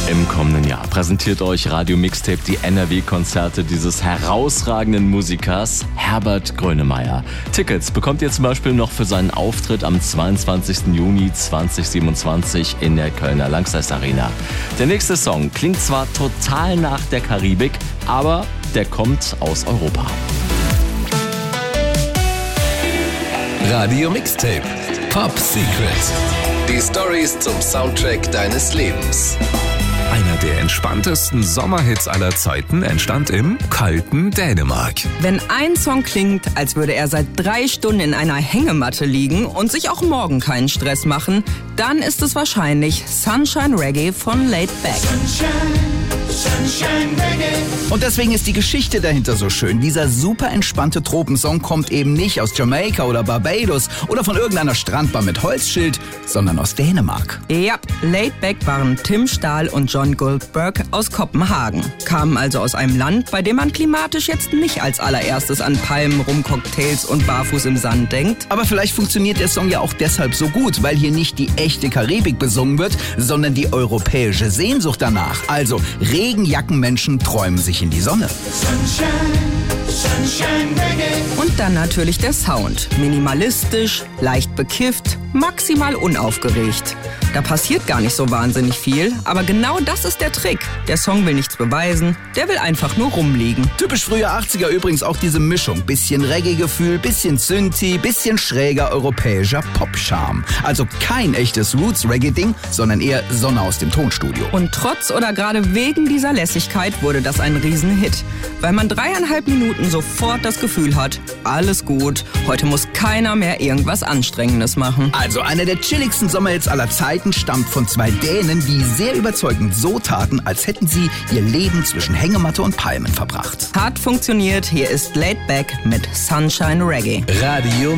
Im kommenden Jahr präsentiert euch Radio Mixtape die NRW-Konzerte dieses herausragenden Musikers Herbert Grönemeyer. Tickets bekommt ihr zum Beispiel noch für seinen Auftritt am 22. Juni 2027 in der Kölner Lanxess Arena. Der nächste Song klingt zwar total nach der Karibik, aber der kommt aus Europa. Radio Mixtape Pop Secret. Die Storys zum Soundtrack deines Lebens. Einer der entspanntesten Sommerhits aller Zeiten entstand im kalten Dänemark. Wenn ein Song klingt, als würde er seit 3 Stunden in einer Hängematte liegen und sich auch morgen keinen Stress machen, dann ist es wahrscheinlich Sunshine Reggae von Laid Back. Sunshine Reggae. Und deswegen ist die Geschichte dahinter so schön. Dieser super entspannte Tropensong kommt eben nicht aus Jamaika oder Barbados oder von irgendeiner Strandbar mit Holzschild, sondern aus Dänemark. Ja, Laid Back waren Tim Stahl und John Goldberg aus Kopenhagen. Kamen also aus einem Land, bei dem man klimatisch jetzt nicht als allererstes an Palmen, Rumcocktails und Barfuß im Sand denkt. Aber vielleicht funktioniert der Song ja auch deshalb so gut, weil hier nicht die echte Karibik besungen wird, sondern die europäische Sehnsucht danach. Also Regenjackenmenschen träumen sich in die Sonne. Sunshine Reggae. Und dann natürlich der Sound. Minimalistisch, leicht bekifft, maximal unaufgeregt. Da passiert gar nicht so wahnsinnig viel, aber genau das ist der Trick. Der Song will nichts beweisen, der will einfach nur rumliegen. Typisch frühe 80er übrigens auch diese Mischung. Bisschen Reggae-Gefühl, bisschen Synthi, bisschen schräger europäischer Pop-Charme. Also kein echtes Roots-Reggae-Ding, sondern eher Sonne aus dem Tonstudio. Und trotz oder gerade wegen dieser Lässigkeit wurde das ein Riesenhit. Weil man 3,5 Minuten sofort das Gefühl hat, alles gut, heute muss keiner mehr irgendwas Anstrengendes machen. Also einer der chilligsten Sommerhits aller Zeiten stammt von 2 Dänen, die sehr überzeugend so taten, als hätten sie ihr Leben zwischen Hängematte und Palmen verbracht. Hat funktioniert, hier ist Laid Back mit Sunshine Reggae. Radio